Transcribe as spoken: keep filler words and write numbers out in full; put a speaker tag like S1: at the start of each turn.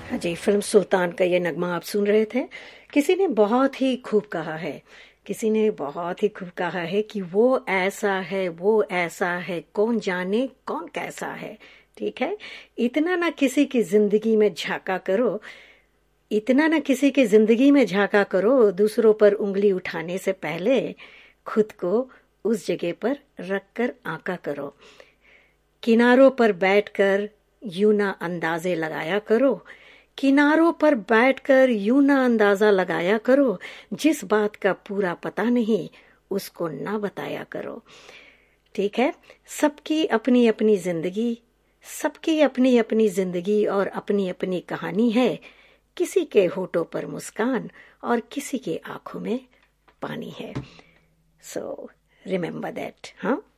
S1: हाँ जी, फिल्म सुल्तान का ये नगमा आप सुन रहे थे। किसी ने बहुत ही खूब कहा है, किसी ने बहुत ही खूब कहा है कि वो ऐसा है, वो ऐसा है, कौन जाने कौन कैसा है। ठीक है, इतना ना किसी की जिंदगी में झांका करो, इतना ना किसी की जिंदगी में झांका करो, दूसरों पर उंगली उठाने से पहले खुद को उस जगह पर रखकर आंका करो। किनारों पर बैठकर यूं ना अंदाजे लगाया करो, किनारों पर बैठकर यूं ना अंदाजा लगाया करो, जिस बात का पूरा पता नहीं उसको ना बताया करो। ठीक है, सबकी अपनी अपनी जिंदगी, सबकी अपनी अपनी जिंदगी और अपनी अपनी कहानी है। किसी के होठों पर मुस्कान और किसी के आंखों में पानी है। So remember that. हाँ।